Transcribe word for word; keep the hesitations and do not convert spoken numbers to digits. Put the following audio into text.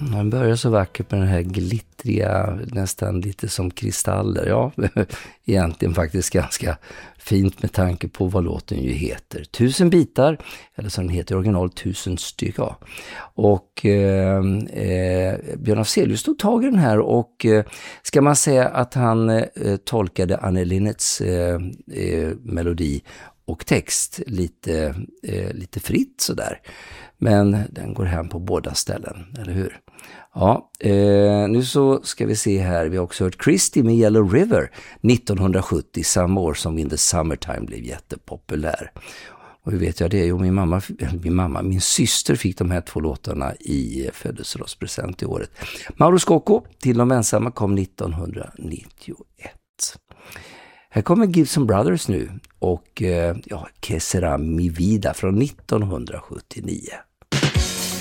Han börjar så vackert med den här glittriga, nästan lite som kristaller. Ja, egentligen faktiskt ganska fint med tanke på vad låten ju heter. Tusen bitar, eller som den heter i original, tusen stycken. Och eh, eh, Björn Afzelius tog tag i den här och eh, ska man säga att han eh, tolkade Anne Linnets eh, eh, melodi och text lite, eh, lite fritt sådär. Men den går hem på båda ställen, eller hur? Ja, eh, nu så ska vi se här. Vi har också hört Christie med Yellow River nittonhundrasjuttio, samma år som In the Summertime blev jättepopulär. Och hur vet jag det? Jo, min mamma, min mamma, min syster fick de här två låtarna i födelsedagspresent i året. Mauro Scocco, Till de ensamma, kom nittonhundranittioett. Här kommer Gibson Brothers nu och eh, ja, Que sera mi vida från nittonhundrasjuttionio.